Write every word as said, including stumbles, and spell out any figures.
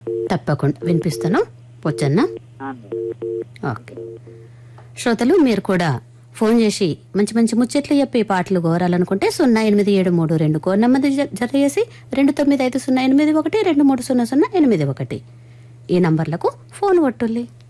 తప్పకుండా వినిపిస్తాను పొచ్చన్న. ఓకే శ్రోతలు, మీరు కూడా ఫోన్ చేసి మంచి మంచి ముచ్చట్లు చెప్పి పాటలు కోరాలనుకుంటే సున్నా ఎనిమిది ఏడు మూడు రెండు కోర్ నెమ్మది జత చేసి రెండు తొమ్మిది ఐదు సున్నా ఎనిమిది ఒకటి రెండు మూడు సున్నా సున్నా ఎనిమిది ఒకటి ఈ నంబర్లకు ఫోన్ కొట్టుల్లి.